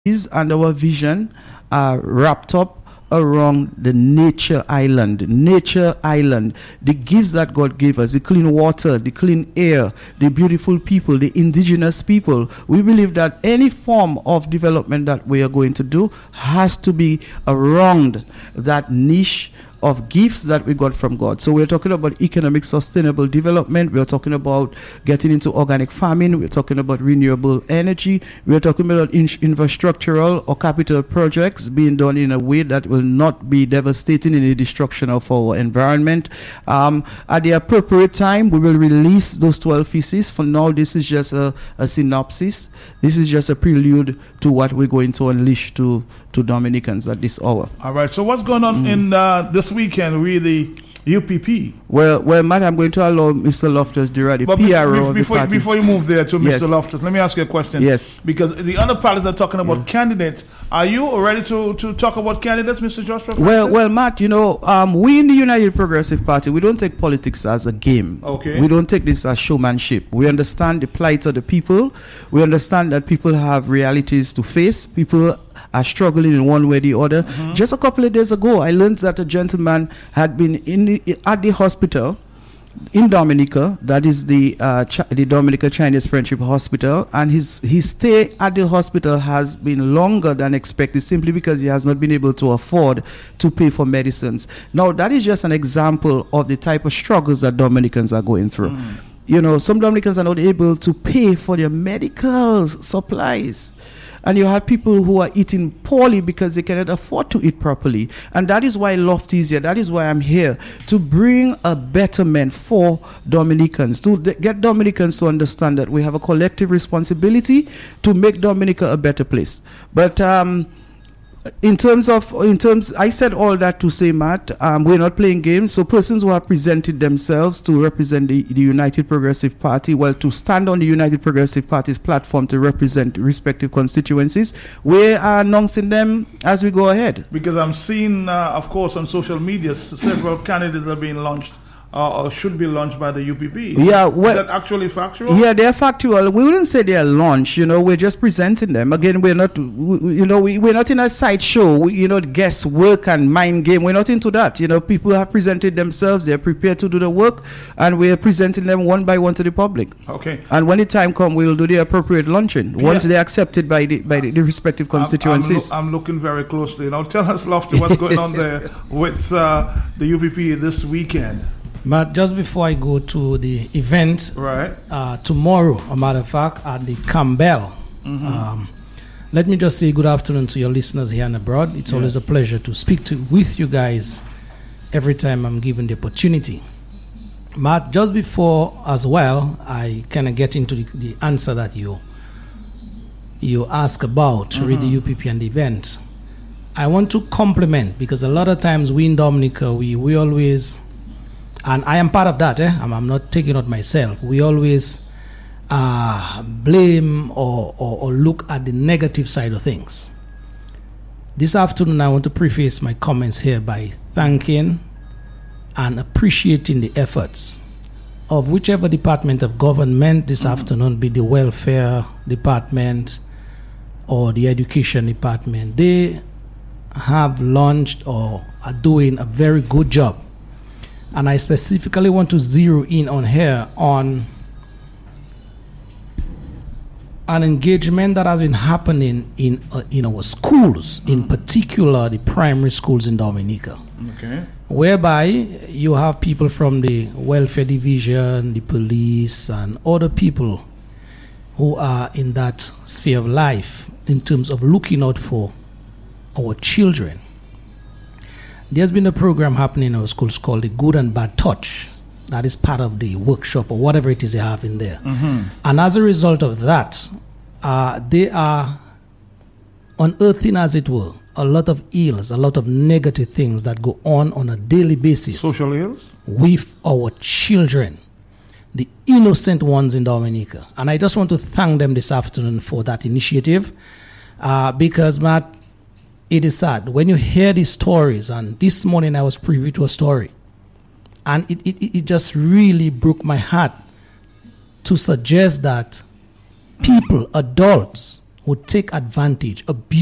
and our vision are wrapped up around the nature island. Nature island, the gifts that God gave us, the clean water, the clean air, the beautiful people, the indigenous people. We believe that any form of development that we are going to do has to be around that niche of gifts that we got from God. So we're talking about economic sustainable development. We're talking about getting into organic farming. We're talking about renewable energy. We're talking about infrastructural or capital projects being done in a way that will not be devastating in the destruction of our environment. At the appropriate time, we will release those 12 theses. For now, this is just a synopsis. This is just a prelude to what we're going to unleash to Dominicans at this hour. All right. So what's going on in this weekend with the UPP? Well, Matt, I'm going to allow Mr. Loftus Dura, the PRO of the party. Before you move there to Mr. Loftus, let me ask you a question. Yes. Because the other parties are talking about candidates. Are you ready to talk about candidates, Mr. Joshua? Well, Matt, we in the United Progressive Party, we don't take politics as a game. Okay. We don't take this as showmanship. We understand the plight of the people. We understand that people have realities to face. People are struggling in one way or the other. Mm-hmm. Just a couple of days ago, I learned that a gentleman had been at the hospital in Dominica, that is the Dominica Chinese Friendship Hospital, and his stay at the hospital has been longer than expected simply because he has not been able to afford to pay for medicines. Now, that is just an example of the type of struggles that Dominicans are going through. Some Dominicans are not able to pay for their medical supplies. And you have people who are eating poorly because they cannot afford to eat properly. And that is why Lofty is here. That is why I'm here, to bring a betterment for Dominicans, to get Dominicans to understand that we have a collective responsibility to make Dominica a better place. But in terms, I said all that to say, Matt, we're not playing games. So persons who have presented themselves to represent the United Progressive Party, to stand on the United Progressive Party's platform to represent respective constituencies, we are announcing them as we go ahead. Because I'm seeing, of course, on social media, several candidates are being launched. Or should be launched by the UPP. Yeah, is that actually factual? Yeah, they're factual. We wouldn't say they're launched. We're just presenting them. Again, we're not. We're not in a sideshow. Guesswork and mind game. We're not into that. People have presented themselves. They're prepared to do the work, and we're presenting them one by one to the public. Okay. And when the time comes, we'll do the appropriate launching once they're accepted by the respective constituencies. I'm looking very closely. Now, tell us, Lofty, what's going on there with the UPP this weekend. But just before I go to the event, right, tomorrow, a matter of fact, at the Campbell, let me just say good afternoon to your listeners here and abroad. It's always a pleasure to speak with you guys every time I'm given the opportunity. But just before as well, I kind of get into the answer that you ask about with the UPP and the event. I want to compliment, because a lot of times we in Dominica, we always... And I am part of that. I'm not taking it myself. We always blame or look at the negative side of things. This afternoon, I want to preface my comments here by thanking and appreciating the efforts of whichever department of government this afternoon, be the welfare department or the education department. They have launched or are doing a very good job. And I specifically want to zero in on here on an engagement that has been happening in our schools, in particular the primary schools in Dominica. Okay. Whereby you have people from the welfare division, the police, and other people who are in that sphere of life in terms of looking out for our children. There's been a program happening in our schools called the Good and Bad Touch. That is part of the workshop or whatever it is they have in there. And as a result of that, they are unearthing, as it were, a lot of ills, a lot of negative things that go on a daily basis. Social ills? With our children, the innocent ones in Dominica. And I just want to thank them this afternoon for that initiative because, Matt, it is sad when you hear these stories, and this morning I was privy to a story, and it just really broke my heart to suggest that people, adults, would take advantage, abuse